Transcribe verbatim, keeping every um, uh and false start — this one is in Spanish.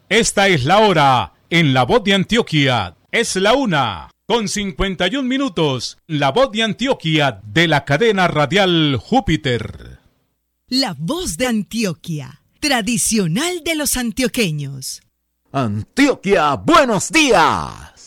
Esta es la hora en La Voz de Antioquia. Es la una con cincuenta y un minutos. La Voz de Antioquia de la cadena radial Júpiter. La Voz de Antioquia, tradicional de los antioqueños. Antioquia, buenos días.